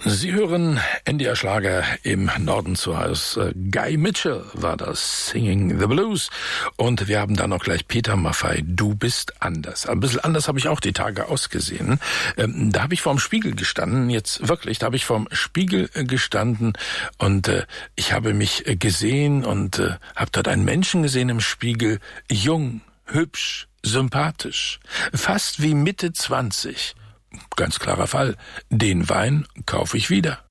Sie hören NDR Schlager im Norden zu Hause. Guy Mitchell war das, Singing the Blues. Und wir haben dann noch gleich Peter Maffay, Du bist anders. Ein bisschen anders habe ich auch die Tage ausgesehen. Da habe ich vorm Spiegel gestanden, jetzt wirklich, da habe ich vorm Spiegel gestanden und ich habe mich gesehen und habe dort einen Menschen gesehen im Spiegel, jung, hübsch, sympathisch, fast wie Mitte 20. Ganz klarer Fall, den Wein kaufe ich wieder.